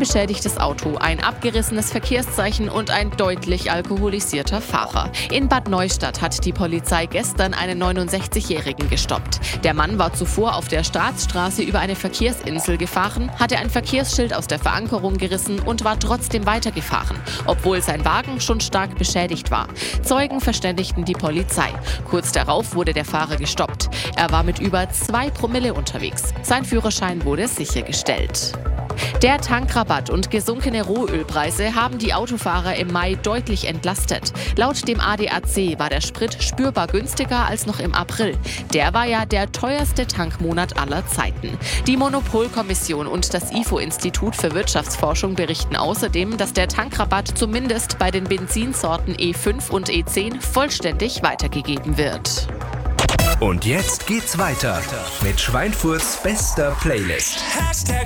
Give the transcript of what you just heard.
beschädigtes Auto, ein abgerissenes Verkehrszeichen und ein deutlich alkoholisierter Fahrer. In Bad Neustadt hat die Polizei gestern einen 69-Jährigen gestoppt. Der Mann war zuvor auf der Staatsstraße über eine Verkehrsinsel gefahren, hatte ein Verkehrsschild aus der Verankerung gerissen und war trotzdem weitergefahren, obwohl sein Wagen schon stark beschädigt war. Zeugen verständigten die Polizei. Kurz darauf wurde der Fahrer gestoppt. Er war mit über 2 Promille unterwegs. Sein Führerschein wurde sichergestellt. Der Tankrabatt und gesunkene Rohölpreise haben die Autofahrer im Mai deutlich entlastet. Laut dem ADAC war der Sprit spürbar günstiger als noch im April. Der war ja der teuerste Tankmonat aller Zeiten. Die Monopolkommission und das IFO-Institut für Wirtschaftsforschung berichten außerdem, dass der Tankrabatt zumindest bei den Benzinsorten E5 und E10 vollständig weitergegeben wird. Und jetzt geht's weiter mit Schweinfurts bester Playlist.